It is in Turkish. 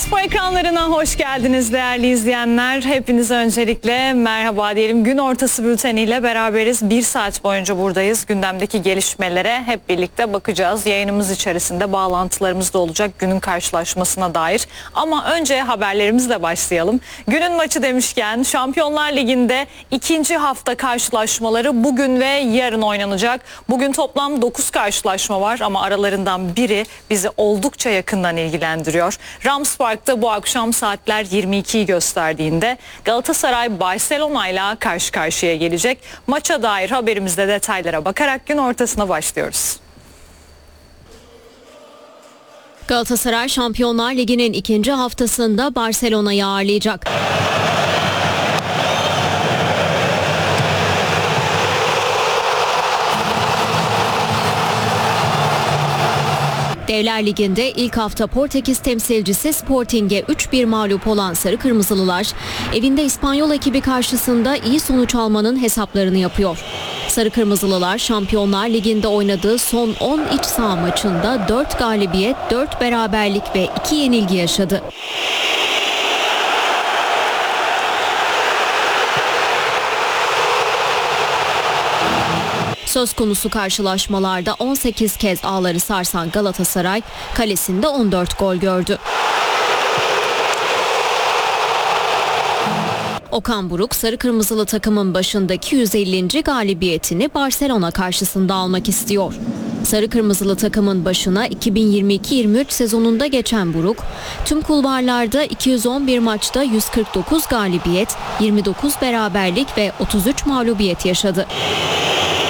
Spor ekranlarına hoş geldiniz değerli izleyenler. Hepinize öncelikle merhaba diyelim. Gün ortası bülteniyle beraberiz. Bir saat boyunca buradayız. Gündemdeki gelişmelere hep birlikte bakacağız. Yayınımız içerisinde bağlantılarımız da olacak günün karşılaşmasına dair. Ama önce haberlerimizle başlayalım. Günün maçı demişken Şampiyonlar Ligi'nde ikinci hafta karşılaşmaları bugün ve yarın oynanacak. Bugün toplam 9 karşılaşma var ama aralarından biri bizi oldukça yakından ilgilendiriyor. Rams Park'ta bu akşam saatler 22'yi gösterdiğinde Galatasaray Barcelona ile karşı karşıya gelecek. Maça dair haberimizde detaylara bakarak gün ortasına başlıyoruz. Galatasaray Şampiyonlar Ligi'nin ikinci haftasında Barcelona'yı ağırlayacak. Devler Ligi'nde ilk hafta Portekiz temsilcisi Sporting'e 3-1 mağlup olan Sarı Kırmızılılar, evinde İspanyol ekibi karşısında iyi sonuç almanın hesaplarını yapıyor. Sarı Kırmızılılar Şampiyonlar Ligi'nde oynadığı son 10 iç saha maçında 4 galibiyet, 4 beraberlik ve 2 yenilgi yaşadı. Söz konusu karşılaşmalarda 18 kez ağları sarsan Galatasaray kalesinde 14 gol gördü. Okan Buruk, Sarı Kırmızılı takımın başındaki 150. galibiyetini Barcelona karşısında almak istiyor. Sarı Kırmızılı takımın başına 2022-23 sezonunda geçen Buruk, tüm kulvarlarda 211 maçta 149 galibiyet, 29 beraberlik ve 33 mağlubiyet yaşadı.